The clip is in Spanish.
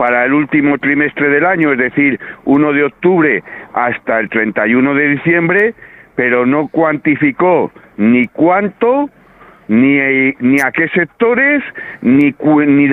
para el último trimestre del año, es decir, 1 de octubre hasta el 31 de diciembre, pero no cuantificó ni cuánto, ni a qué sectores, ni